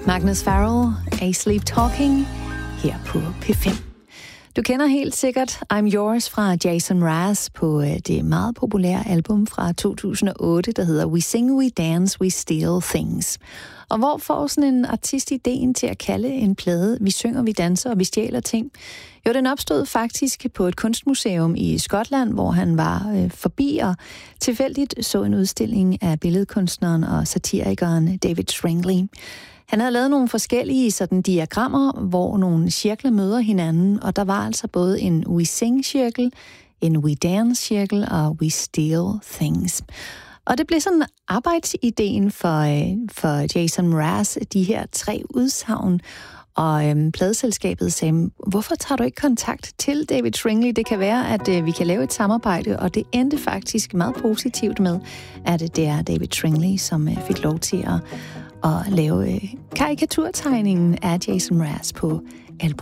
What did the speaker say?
Magnus Farrell, A Sleep Talking, her på P5. Du kender helt sikkert I'm Yours fra Jason Mraz på det meget populære album fra 2008, der hedder We Sing, We Dance, We Steal Things. Og hvor får sådan en artist ideen til at kalde en plade Vi synger, vi danser og vi stjæler ting? Jo, den opstod faktisk på et kunstmuseum i Skotland, hvor han var forbi og tilfældigt så en udstilling af billedkunstneren og satirikeren David Shringley. Han havde lavet nogle forskellige sådan diagrammer, hvor nogle cirkler møder hinanden, og der var altså både en We Sing-cirkel, en We Dance-cirkel og We Steal Things. Og det blev sådan arbejdsideen for Jason Mraz, de her 3 udsagn. Og pladeselskabet sagde, hvorfor tager du ikke kontakt til David Shringley? Det kan være, at vi kan lave et samarbejde, og det endte faktisk meget positivt med, at det er David Shringley, som fik lov til at lave karikaturtegningen af Jason Mraz på albumet.